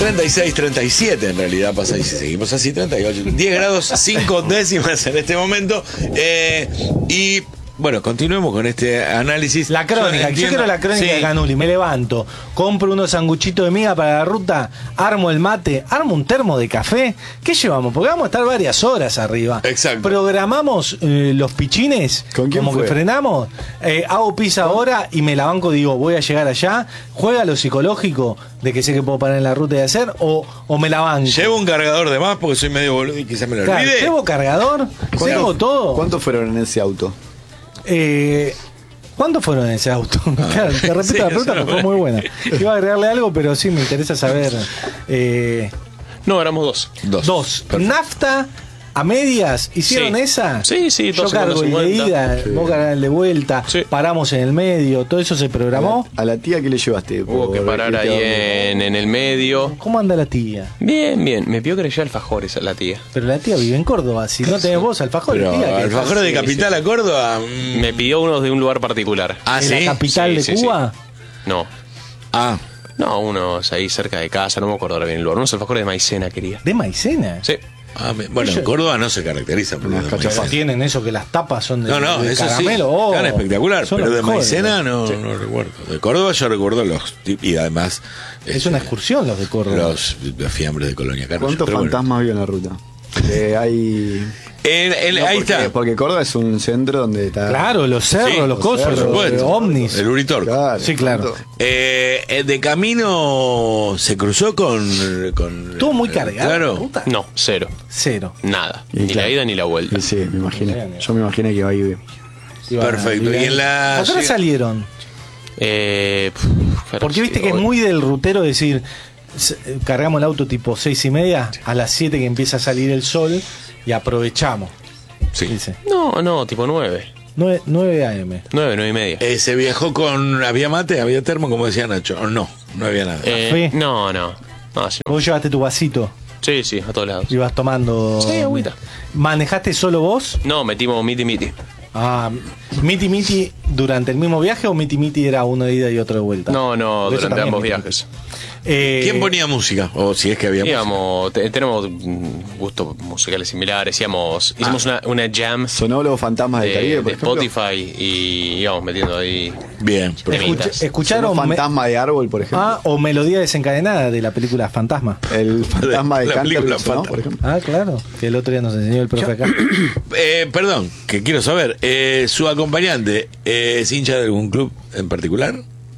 36, 37 en realidad pasa, y si seguimos así, 38. 10 grados 5 décimas en este momento. Y bueno, continuemos con este análisis. La crónica, yo quiero la crónica de Canuli. Me levanto, compro unos sanguchitos de miga para la ruta, armo el mate, armo un termo de café. ¿Qué llevamos? Porque vamos a estar varias horas arriba. Exacto. Programamos los pichines, ¿Con quién como fue? que frenamos. Hago pizza ahora y me la banco, digo, voy a llegar allá. ¿Juega lo psicológico de que sé que puedo parar en la ruta y hacer? ¿O me la banco? Llevo un cargador de más porque soy medio boludo y quizás me lo Claro, olvide. llevo cargador, llevo todo. ¿Cuántos fueron en ese auto? ¿Cuántos fueron en ese auto? Claro, te repito Sí, la pregunta eso porque fue muy buena. Iba a agregarle algo, pero sí me interesa saber. No, éramos dos. Dos. Nafta a medias. ¿Hicieron Sí. esa? Sí, sí, Yo 2 cargo el de 50. ida, Sí. vos cargás el de vuelta, Sí. paramos en el medio, todo eso se programó. ¿A la tía qué le llevaste? Hubo que parar ahí en el medio. ¿Cómo anda la tía? Bien, bien. Me pidió que le lleve alfajores a la tía. Pero la tía vive en Córdoba, si no tenés vos alfajores, Pero tía, ¿qué alfajores de Sí, Capital a Córdoba. Me pidió unos de un lugar particular. Ah, ¿En sí. la capital Sí, de sí, Cuba? No. Ah, No, unos ahí cerca de casa, no me acuerdo ahora bien el lugar. Unos alfajores de maicena quería. ¿De maicena? Sí. bueno, en Córdoba no se caracteriza por Unas lo de cachapas. maicena. Tienen eso que las tapas son de, No, de eso caramelo. sí, Oh, tan espectacular, son pero los de mejores. maicena no recuerdo. De Córdoba yo recuerdo y además Es una excursión los de Córdoba. los fiambres de Colonia Carlos. ¿Cuántos Pero bueno. fantasmas había en la ruta? Hay... No, ahí porque- está. Porque Córdoba es un centro donde está... Claro, los cerros, Sí, los los cosos, cerros, los por supuesto. ovnis. El Uritorco. Claro, Sí, claro. De camino se cruzó con Estuvo muy cargado. Claro. Puta. No, cero. Cero. Nada. Y Ni claro. la ida ni la vuelta. Sí, me imaginé. Bien, bien. Yo me imaginé que iba a ir... Perfecto. Y en la ¿A qué hora salieron? Porque viste que es muy del rutero decir, cargamos el auto tipo 6:30, a las 7 que empieza a salir el sol y aprovechamos. Sí. Dice. No, tipo 9. 9 AM. 9 y media. Se viajó con. ¿Había mate? ¿Había termo? Como decía Nacho. O no había nada. ¿Café? No. Sí, Vos llevaste tu vasito sí, a todos lados. y vas tomando. Sí, agüita. ¿Manejaste solo vos? No, metimos miti. Ah, ¿Miti durante el mismo viaje o Miti era uno de ida y otro de vuelta? No, Porque eso durante también ambos miti-miti. viajes. ¿Quién ponía música? O si es que había música. Íbamos, tenemos gustos musicales similares. Hicimos una jam Sonó los fantasmas del de Caribe, por ejemplo. Spotify y íbamos metiendo ahí. Bien. Temitas. ¿Escucharon Sonó Fantasma de Árbol, por ejemplo. o Melodía Desencadenada de la película Fantasma? El fantasma de La Canterbury película sonó, Fantasma. por ejemplo. Ah, claro, que el otro día nos enseñó el profe acá. Perdón, que quiero saber. ¿Su acompañante es hincha de algún club en particular?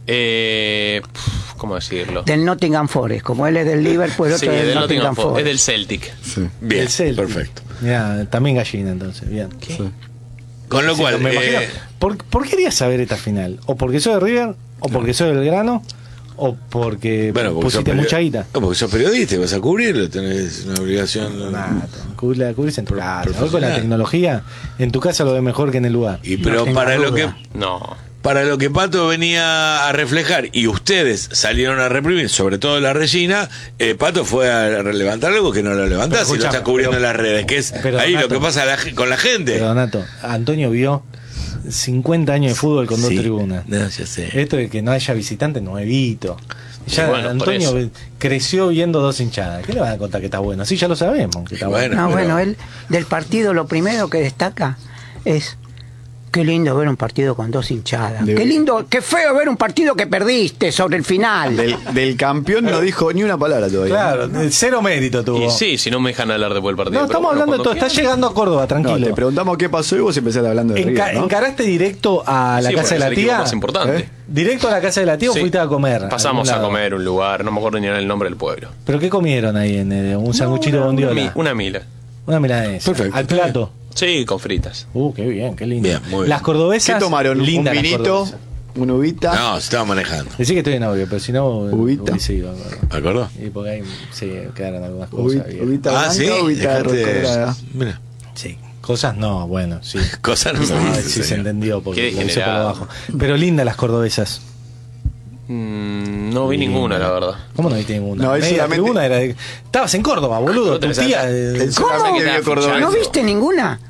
¿Cómo decirlo? Del Nottingham Forest, como él es del Liverpool, el Sí, otro es del del Nottingham Nottingham Forest. es del Celtic. Sí. Bien, El Celtic. perfecto. Mirá, también gallina entonces, bien. Sí. Con lo Sí, cual, me imagino. ¿Por qué querías saber esta final? ¿O porque soy de River? ¿O porque soy del Grano? ¿O porque porque pusiste sos mucha guita? No, porque sos periodista y vas a cubrirlo, tenés una obligación. Nada, cubrís en tu casa. Hoy con la profesional. tecnología, en tu casa lo ves mejor que en el lugar. Pero tengo para lo duda. que No. para lo que Pato venía a reflejar y ustedes salieron a reprimir, sobre todo la Regina, Pato fue a levantar algo que no lo levantás Pero y lo está escuchame, cubriendo pero- en las redes, que es pero, ahí Donato, lo que pasa con la gente. Pero Donato, Antonio vio 50 años de fútbol con dos Sí. tribunas. No, ya sé. Esto de que no haya visitante nuevito. Ya Y bueno, por Antonio eso. creció viendo dos hinchadas. ¿Qué le van a contar que está bueno? Sí, ya lo sabemos que está Y bueno. No, pero- bueno, él del partido lo primero que destaca es qué lindo ver un partido con dos hinchadas. De- Qué lindo, qué feo ver un partido que perdiste sobre el final. Del campeón no dijo ni una palabra todavía. Claro, cero mérito tuvo. Y sí, si no me dejan hablar después del partido. No, pero estamos bueno, hablando de todo. cuando Está quieran. llegando a Córdoba, No, tranquilo. te preguntamos qué pasó y vos empezaste hablando de River, ¿no? ¿Encaraste directo a la Sí, casa de bueno, la es el equipo tía? más importante. ¿Eh? ¿Directo a la casa de la tía o Sí. fuiste a comer? Pasamos algún a lado? comer un lugar, no me acuerdo ni el nombre del pueblo. ¿Pero qué comieron ahí en un sanguchito una, bondiola? una mila. Una milanesa. Perfecto. Al plato. Sí, con fritas. Qué bien, qué lindo. Bien, muy bien. Las cordobesas. ¿Qué tomaron? ¿Un lindas las vinito? cordobesas. ¿Una uvita? No, se estaba manejando. Decí que estoy en audio, pero si no, Uvita. hubiese ido, ¿no? ¿Acordó? Y porque ahí sí quedaron algunas cosas. bien. Uvita blanca, Sí, uvita dejate. roja. Mira, Sí, cosas no, bueno, sí. cosas no No, sabía, sí se señor. entendió porque Qué lo hice por degenerado. abajo. Pero lindas las cordobesas. No vi ninguna, la verdad. ¿Cómo no viste ninguna? No, él Media solamente- tribuna era de- Estabas en Córdoba, boludo. No Tu tenés tía. acá. Él ¿Cómo? solamente vio Córdoba. ¿No viste ninguna?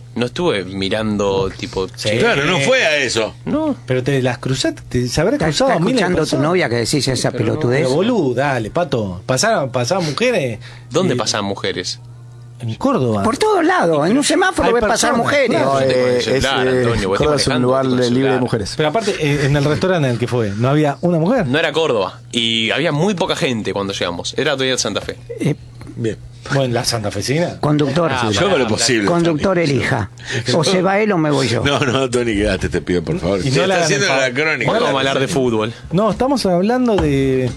No estuve mirando, tipo... Sí. Claro, no fue a eso. No. Pero te las cruzaste, se habrá ¿Está cruzado miles de escuchando tu personas. novia que decís esa pelotudez? Pero boludo, dale, Pato. Pasaban mujeres. ¿Dónde y- pasan mujeres? En Córdoba. Por todos lados, en un semáforo Hay ves pasar personas, mujeres. claro. No, Yo tengo el es, celular, Antonio, vos Córdoba te es un manejando, lugar vos tenés el libre de celular. mujeres. Pero aparte, en el restaurante en el que fue, ¿no había una mujer? No era Córdoba. Y había muy poca gente cuando llegamos. Era todavía de Santa Fe. Bien. Bueno, la santafesina. Conductor, Yo hago lo posible. conductor Tony. elija. O se va él o me voy yo. No, Tony, quédate, te pido, por favor. Y Se no la está hagan haciendo el la favor. crónica. Bueno, vamos a hablar de fútbol. No, estamos hablando de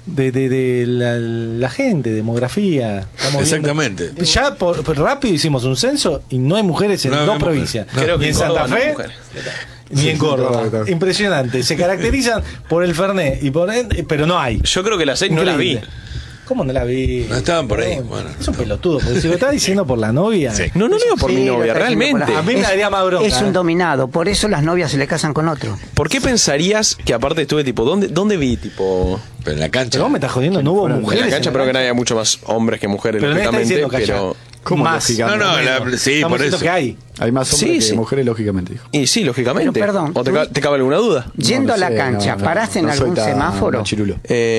la gente, demografía. Estamos Exactamente. viendo- Ya por rápido hicimos un censo y no hay mujeres en No hay dos mujeres. provincias. Creo que Ni en en Córdoba Santa no hay Fe, mujeres. ni en Córdoba. Córdoba. Impresionante. Se caracterizan por el Fernet y pero no hay. Yo creo que las 6 no las vi. Increíble. ¿Cómo no la vi? No estaban por ahí, No, bueno. Es un pelotudo, porque si lo estás diciendo por la novia. Sí. No digo por Sí, mi lo novia, está diciendo realmente. por la- A mí me daría más bronca, Es un ¿eh? dominado, por eso las novias se le casan con otro. ¿Por qué pensarías que aparte estuve tipo, ¿dónde vi tipo? Pero en la cancha. Pero vos me estás jodiendo, no hubo Fueron de mujeres. En la cancha, en pero que haya mucho más hombres que mujeres, Pero no estás lógicamente, diciendo que haya pero... ¿Cómo más. lógicamente? Sí, Estamos por diciendo eso. que hay. Hay más hombres Sí, que sí. mujeres, lógicamente, dijo. Y sí, lógicamente. Pero perdón, ¿O tú- te cabe alguna duda? Yendo No a la sé, cancha, no, ¿paraste en no soy algún tan semáforo? machirulo.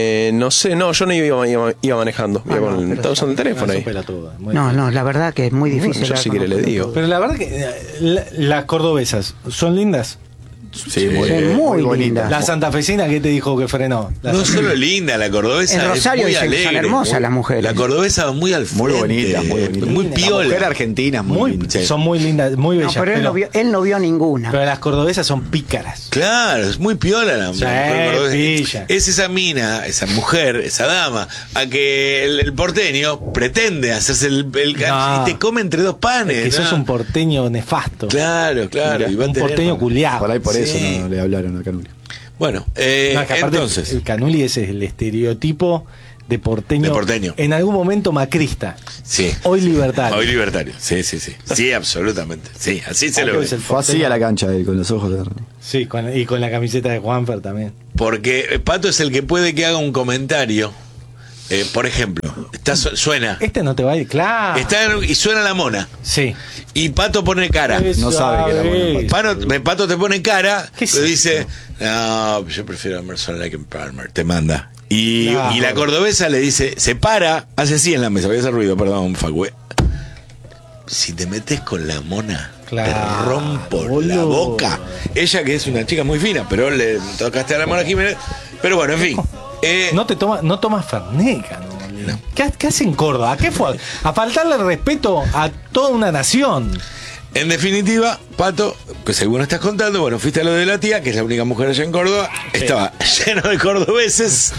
No sé, no, yo no iba manejando. Ah, no, pero Estaba usando el teléfono No, ahí. sos pelotudo, muy No, difícil. no, la verdad que es muy difícil. yo hablar si con quiere le un digo. pelotudo. Pero la verdad que las cordobesas son lindas. Sí, muy, Son muy bonita. lindas. La santafesina que te dijo que frenó. No solo linda, la cordobesa En es Rosario muy dicen que son alegre. hermosas las mujeres. La cordobesa va muy al frente. Muy bonita, muy bonita. Muy La piola. mujer argentina es muy linda. Sí. Son muy lindas, muy No, bellas. pero él no vio ninguna. pero las cordobesas son pícaras. Claro, es muy piola la Sí, mujer cordobesa. pilla. Es esa mina, esa mujer, esa dama, a que el porteño pretende hacerse el No. y te come entre dos panes. Que sos ¿no? un porteño nefasto. Claro, y va a Un tener- porteño culiado. Por ahí por Sí. eso no le hablaron a Canuli. Bueno, No, que aparte entonces. el Canuli ese es el estereotipo de porteño. De porteño. En algún momento macrista. Sí. Hoy libertario. Hoy libertario. Sí. Sí, absolutamente. Sí, así se Ah, lo que ve. es el Fue así porteño. a la cancha él, con los ojos de... Sí, y con la camiseta de Juanfer también. Porque Pato es el que puede que haga un comentario. Por ejemplo, suena. Este no te va a ir, claro. Y suena la mona. Sí. Y Pato pone cara. Eso, No sabe que era a ver. Pato te pone cara, ¿Qué pero es dice, no, yo prefiero a Emerson Lake and Palmer, te manda. Y, Claro. y la cordobesa le dice, se para, hace así en la mesa, voy a hacer ruido, perdón, Facu. Si te metes con la mona, Claro, te rompo la boludo. boca. Ella que es una chica muy fina, pero le tocaste a la mona Jiménez. Pero bueno, en fin. No tomas Fernet, Canuli. ¿Qué hace en Córdoba? ¿A qué fue? A faltarle el respeto a toda una nación. En definitiva, Pato, que según estás contando, bueno, fuiste a lo de la tía, que es la única mujer allá en Córdoba, estaba lleno de cordobeses,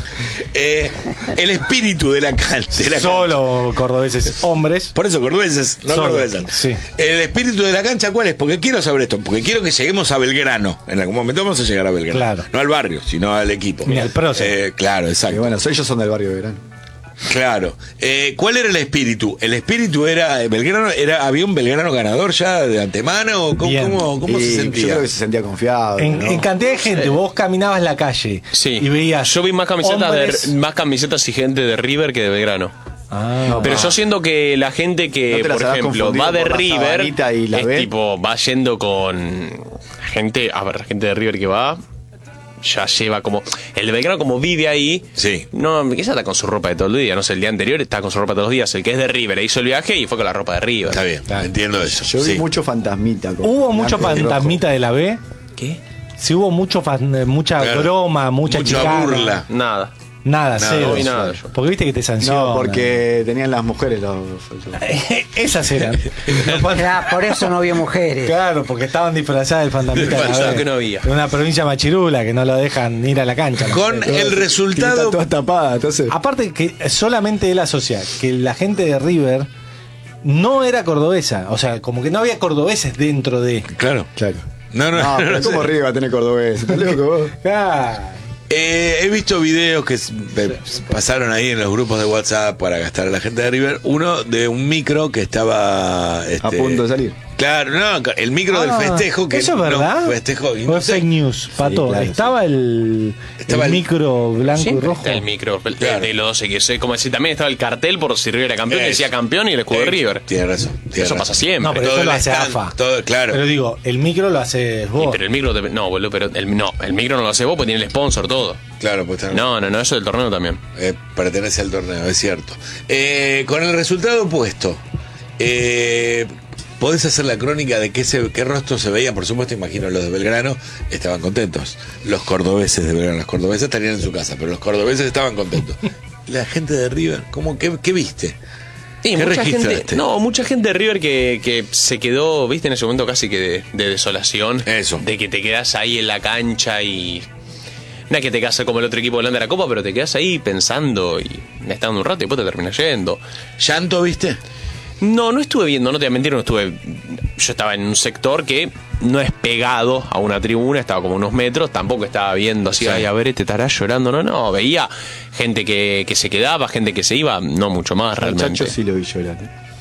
el espíritu de la cancha. Solo cordobeses hombres. Por eso, cordobeses, no Solo, cordobesas. sí. El espíritu de la cancha, ¿cuál es? Porque quiero saber esto, porque quiero que lleguemos a Belgrano. En algún momento vamos a llegar a Belgrano. Claro. No al barrio, sino al equipo. Ni al prócer. Claro, Y exacto. bueno, ellos son del barrio de Verano. Claro. ¿Cuál era el espíritu? ¿El espíritu era Belgrano? ¿Había un Belgrano ganador ya de antemano? ¿O Bien. ¿Cómo Y se Yo sentía? creo que se sentía confiado. En, ¿no? en cantidad de gente, vos caminabas la calle Sí. y veías. Yo vi más camisetas hombres- más camisetas y gente de River que de Belgrano. Ah, Pero yo siento que la gente que, ¿No te las por habrás ejemplo, confundido va de por la River, sabanita y la es B? tipo, va yendo con gente, a ver, gente de River que va, ya lleva como, el de Belgrano como vive ahí, Sí. no, quizás está con su ropa de todo el día, no sé, el día anterior está con su ropa todos los días, el que es de River hizo el viaje y fue con la ropa de River. Está bien, entiendo eso. Yo vi sí. mucho fantasmita. con ¿Hubo mucho blanco y rojo. fantasmita de la B? ¿Qué? Sí, hubo mucha Claro. broma, mucha chicana. burla. Nada. Nada, Nada, cero. no vi nada yo. Porque viste que te sancionan. No, porque tenían las mujeres los... Esas eran. Ah, por eso no vio mujeres. Claro, porque estaban disfrazadas del fantasmita de la Pensaba B. que no había. De una provincia machirula que no lo dejan ir a la cancha. ¿no? Con el Está resultado. toda tapada, entonces... Aparte que solamente él asocia que la gente de River no era cordobesa. O sea, como que no había cordobeses dentro de... Claro. Claro. No, pero no sé. ¿cómo River va a tener cordobés? ¿Estás loco vos? Ah, He visto videos que pasaron ahí en los grupos de WhatsApp para gastar a la gente de River. Uno de un micro que estaba A punto de salir. Claro, no, el micro del festejo. Que ¿eso es verdad? No, festejo. Fue fake news, Pato. claro, estaba el micro blanco y rojo. El micro de los 12, como decir, también estaba el cartel por si River era campeón, que decía campeón y el escudo de River. Tiene razón. Eso pasa siempre. No, pero Todo eso lo el hace stand, AFA. todo, claro. Pero digo, el micro lo haces vos. Pero el micro, no, boludo, pero el micro no lo hace vos porque tiene el sponsor, todo. Claro, pues está. No, eso del torneo también. Pertenece al torneo, es cierto. Con el resultado opuesto, ¿podés hacer la crónica de qué rostro se veía? Por supuesto, imagino los de Belgrano estaban contentos. Los cordobeses de Belgrano, los cordobeses estarían en su casa, pero los cordobeses estaban contentos. La gente de River, ¿qué viste? Sí, ¿Qué mucha registraste? mucha gente de River que se quedó, viste, en ese momento casi que de desolación. Eso. De que te quedás ahí en la cancha y... No es que te quedas como el otro equipo volando a la copa, pero te quedás ahí pensando y estando un rato y después te terminas yendo. ¿Llanto viste? No estuve viendo, no te voy a mentir, yo estaba en un sector que no es pegado a una tribuna, estaba como unos metros, tampoco estaba viendo así, Sí. ay, a ver, este estará llorando, no, veía gente que se quedaba, gente que se iba, no mucho más El realmente. Chacho sí lo vi llorar.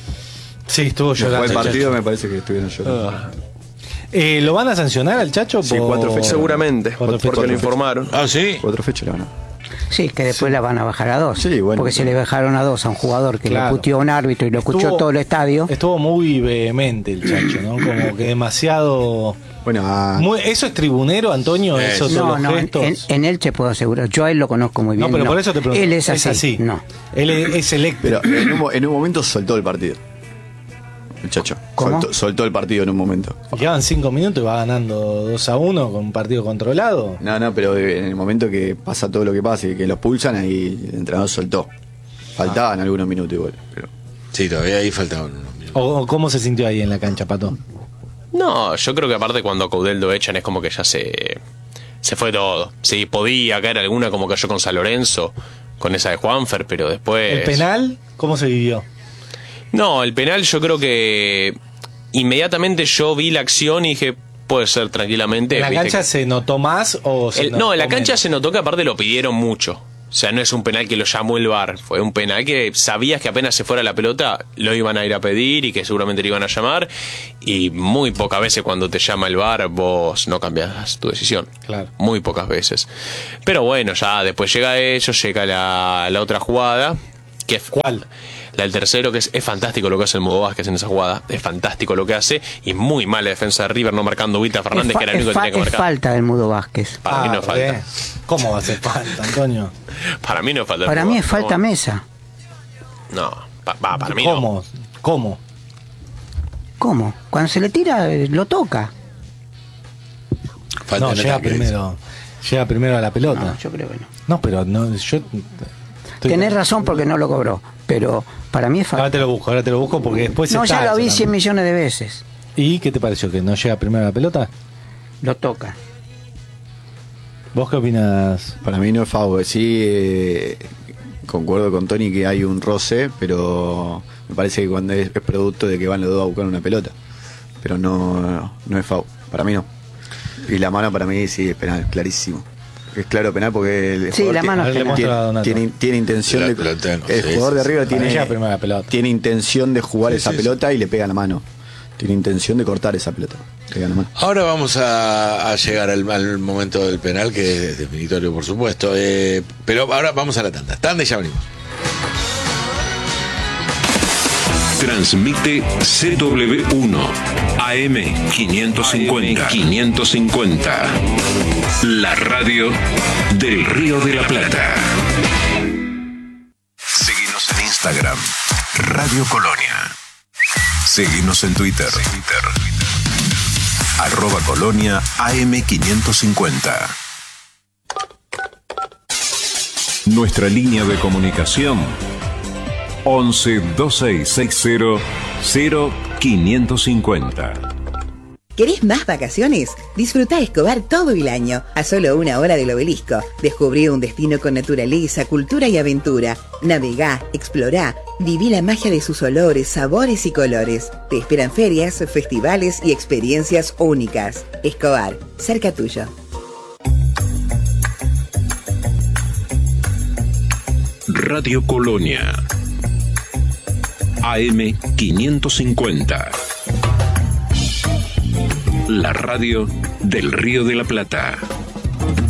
Sí, estuvo Después llorando. del el partido Chacho. me parece que estuvieron llorando. ¿Lo van a sancionar al Chacho? Sí, 4 fechas. Seguramente, Cuatro porque fechas. lo informaron. Ah, sí. 4 fechas la ganó. Sí, que después la van a bajar a 2. Sí, bueno. Porque se le bajaron a 2 a un jugador que Claro. le puteó a un árbitro y lo escuchó todo el estadio. Estuvo muy vehemente el Chacho, ¿no? Como que demasiado... Bueno, ¿Eso es tribunero, Antonio? ¿Eso No, son los gestos? en él te puedo asegurar. Yo a él lo conozco muy bien. No, pero por eso te pregunto. Él es así. No. Él es eléctrico. pero en un momento soltó el partido. El Chacho. ¿Cómo? Soltó el partido en un momento. Quedaban 5 minutos y va ganando 2-1 con un partido controlado. No, pero en el momento que pasa todo lo que pasa y que los pulsan, ahí el entrenador soltó. Faltaban algunos minutos igual. Pero... Sí, todavía ahí faltaban unos minutos. ¿O cómo se sintió ahí en la cancha, Pato? No, yo creo que aparte cuando a Caudel lo echan es como que ya se fue todo. Sí, podía caer alguna como cayó con San Lorenzo, con esa de Juanfer, pero después... ¿El penal cómo se vivió? No, el penal yo creo que inmediatamente yo vi la acción y dije, puede ser tranquilamente. ¿En la viste cancha que- se notó más o se No, en la notó cancha menos? se notó que aparte lo pidieron mucho. O sea, no es un penal que lo llamó el VAR. Fue un penal que sabías que apenas se fuera la pelota lo iban a ir a pedir y que seguramente lo iban a llamar. Y muy pocas veces cuando te llama el VAR vos no cambias tu decisión. Claro. Muy pocas veces. Pero bueno, ya después llega ellos, llega la otra jugada. Que es, ¿Cuál? La del tercero, que es fantástico lo que hace el Mudo Vázquez en esa jugada. Es fantástico lo que hace. Y muy mala defensa de River, no marcando a Wilta Fernández, que era el único que tenía que Es marcar. falta del Mudo Vázquez. Para mí no es falta. ¿Cómo va a ser falta, Antonio? Para mí no es falta. Para mí es falta Mesa. No, para mí no. ¿Cómo? ¿Cómo? Cuando se le tira, lo toca. Falta No, en llega ataque, primero a la pelota. No, yo creo que no. No, pero no, yo... Tenés razón porque no lo cobró. Pero para mí es falta. Ahora te lo busco porque después No, está ya lo vi eso 100 también. millones de veces. ¿Y qué te pareció? ¿Que no llega primero a la pelota? Lo toca. ¿Vos qué opinas? Para mí no es foul. Sí, concuerdo con Tony que hay un roce, pero me parece que cuando es producto de que van los dos a buscar una pelota. Pero no es foul. Para mí no. Y la mano para mí sí es penal, clarísimo. Es claro penal porque el Sí, jugador la mano A ver, es le penal. muestro a Donato. tiene intención de... Lo tengo, el sí, jugador de sí, arriba Para mí llega tiene, primero a la pelota. tiene intención de jugar Sí, esa sí, pelota y le pega la mano. Tiene intención de cortar esa pelota. Pega la mano. Ahora vamos a llegar al momento del penal, que es definitorio, por supuesto. Pero ahora vamos a la tanda. Tanda y ya venimos. Transmite CW1 AM 550. La radio del Río de la Plata. Seguinos en Instagram, Radio Colonia. Seguinos en Twitter. @Colonia AM 550. Nuestra línea de comunicación 11 2660 0550. ¿Querés más vacaciones? Disfrutá Escobar todo el año, a solo 1 hora del obelisco. Descubrí un destino con naturaleza, cultura y aventura. Navegá, explorá, viví la magia de sus olores, sabores y colores. Te esperan ferias, festivales y experiencias únicas. Escobar, cerca tuyo. Radio Colonia AM 550. La radio del Río de la Plata.